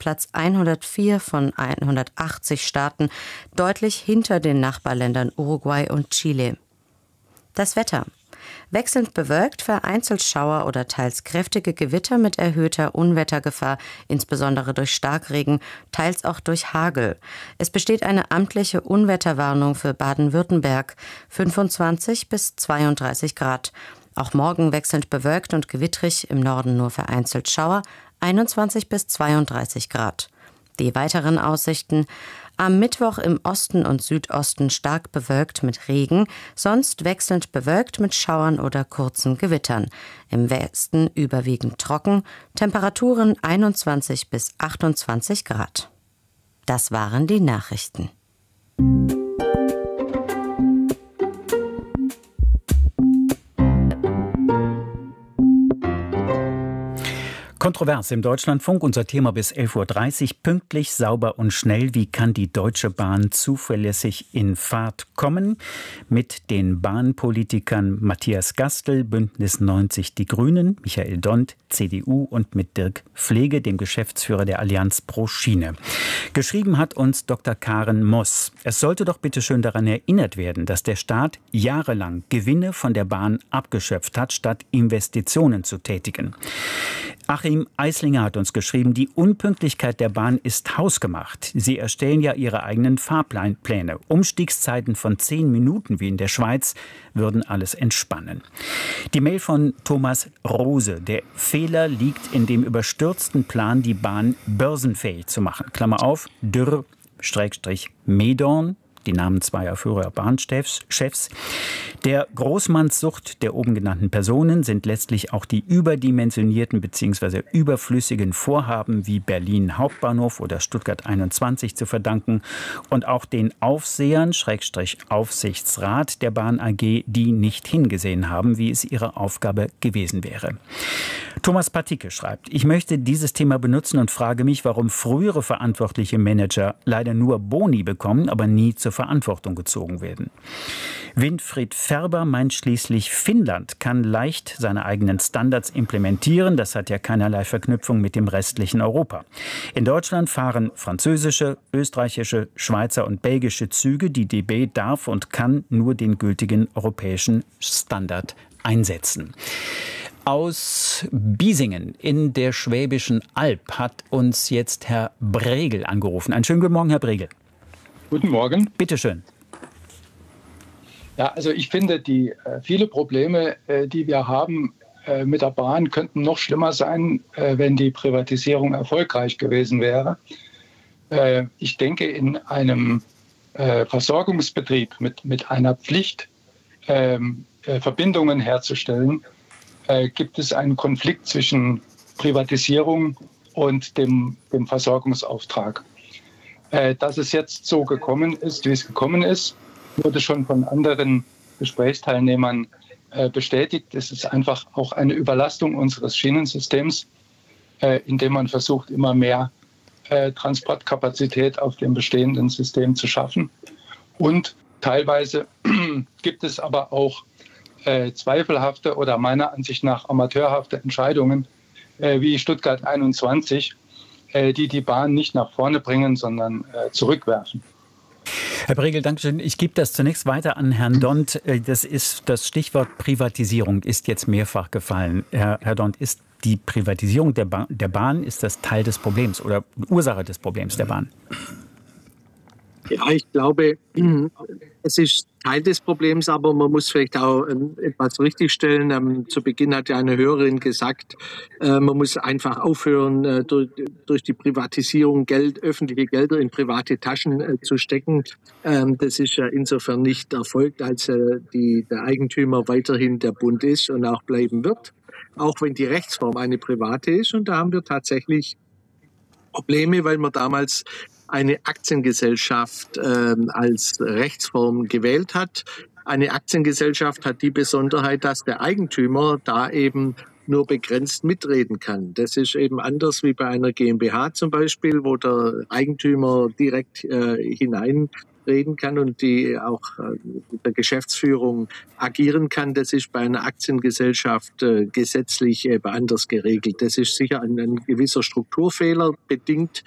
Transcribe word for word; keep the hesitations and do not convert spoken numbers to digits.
Platz hundertvier von hundertachtzig Staaten, deutlich hinter den Nachbarländern Uruguay und Chile. Das Wetter. Wechselnd bewölkt, vereinzelt Schauer oder teils kräftige Gewitter mit erhöhter Unwettergefahr, insbesondere durch Starkregen, teils auch durch Hagel. Es besteht eine amtliche Unwetterwarnung für Baden-Württemberg, fünfundzwanzig bis zweiunddreißig Grad. Auch morgen wechselnd bewölkt und gewittrig, im Norden nur vereinzelt Schauer, einundzwanzig bis zweiunddreißig Grad. Die weiteren Aussichten: am Mittwoch im Osten und Südosten stark bewölkt mit Regen, sonst wechselnd bewölkt mit Schauern oder kurzen Gewittern. Im Westen überwiegend trocken, Temperaturen einundzwanzig bis achtundzwanzig Grad. Das waren die Nachrichten. Kontrovers im Deutschlandfunk, unser Thema bis elf Uhr dreißig. Pünktlich, sauber und schnell. Wie kann die Deutsche Bahn zuverlässig in Fahrt kommen? Mit den Bahnpolitikern Matthias Gastel, Bündnis neunzig Die Grünen, Michael Dont, C D U und mit Dirk Pflege, dem Geschäftsführer der Allianz Pro Schiene. Geschrieben hat uns Doktor Karen Moss. Es sollte doch bitte schön daran erinnert werden, dass der Staat jahrelang Gewinne von der Bahn abgeschöpft hat, statt Investitionen zu tätigen. Achim Eislinger hat uns geschrieben, die Unpünktlichkeit der Bahn ist hausgemacht. Sie erstellen ja ihre eigenen Fahrpläne. Umstiegszeiten von zehn Minuten wie in der Schweiz würden alles entspannen. Die Mail von Thomas Rose. Der Fehler liegt in dem überstürzten Plan, die Bahn börsenfähig zu machen. Klammer auf, Dürr, Schrägstrich, Medorn. Die Namen zweier früherer Bahnchefs. Der Großmannssucht der oben genannten Personen sind letztlich auch die überdimensionierten bzw. überflüssigen Vorhaben wie Berlin Hauptbahnhof oder Stuttgart einundzwanzig zu verdanken und auch den Aufsehern, Schrägstrich Aufsichtsrat der Bahn A G, die nicht hingesehen haben, wie es ihre Aufgabe gewesen wäre. Thomas Paticke schreibt, ich möchte dieses Thema benutzen und frage mich, warum frühere verantwortliche Manager leider nur Boni bekommen, aber nie zur Verantwortung gezogen werden. Winfried Färber meint schließlich, Finnland kann leicht seine eigenen Standards implementieren. Das hat ja keinerlei Verknüpfung mit dem restlichen Europa. In Deutschland fahren französische, österreichische, Schweizer und belgische Züge. Die D B darf und kann nur den gültigen europäischen Standard einsetzen. Aus Biesingen in der Schwäbischen Alb hat uns jetzt Herr Bregel angerufen. Einen schönen guten Morgen, Herr Bregel. Guten Morgen. Bitte schön. Ja, also ich finde, die äh, viele Probleme, äh, die wir haben äh, mit der Bahn, könnten noch schlimmer sein, äh, wenn die Privatisierung erfolgreich gewesen wäre. Äh, ich denke, in einem äh, Versorgungsbetrieb mit, mit einer Pflicht, äh, äh, Verbindungen herzustellen, äh, gibt es einen Konflikt zwischen Privatisierung und dem, dem Versorgungsauftrag. Äh, dass es jetzt so gekommen ist, wie es gekommen ist, wurde schon von anderen Gesprächsteilnehmern äh, bestätigt. Es ist einfach auch eine Überlastung unseres Schienensystems, äh, indem man versucht, immer mehr äh, Transportkapazität auf dem bestehenden System zu schaffen. Und teilweise gibt es aber auch äh, zweifelhafte oder meiner Ansicht nach amateurhafte Entscheidungen, äh, wie Stuttgart einundzwanzig, äh, die die Bahn nicht nach vorne bringen, sondern äh, zurückwerfen. Herr Bregel, danke schön. Ich gebe das zunächst weiter an Herrn Dont. Das ist das Stichwort Privatisierung ist jetzt mehrfach gefallen. Herr, Herr Dont, ist die Privatisierung der, ba- der Bahn, ist das Teil des Problems oder Ursache des Problems der Bahn? Ja, ich glaube, es ist Teil des Problems, aber man muss vielleicht auch etwas richtigstellen. Ähm, zu Beginn hat ja eine Hörerin gesagt, äh, man muss einfach aufhören, äh, durch, durch die Privatisierung Geld, öffentliche Gelder in private Taschen äh, zu stecken. Ähm, das ist ja insofern nicht erfolgt, als äh, die, der Eigentümer weiterhin der Bund ist und auch bleiben wird, auch wenn die Rechtsform eine private ist. Und da haben wir tatsächlich Probleme, weil man damals eine Aktiengesellschaft äh, als Rechtsform gewählt hat. Eine Aktiengesellschaft hat die Besonderheit, dass der Eigentümer da eben nur begrenzt mitreden kann. Das ist eben anders wie bei einer GmbH zum Beispiel, wo der Eigentümer direkt äh, hineinreden kann und die auch äh, mit der Geschäftsführung agieren kann. Das ist bei einer Aktiengesellschaft äh, gesetzlich äh, anders geregelt. Das ist sicher ein, ein gewisser Strukturfehler bedingt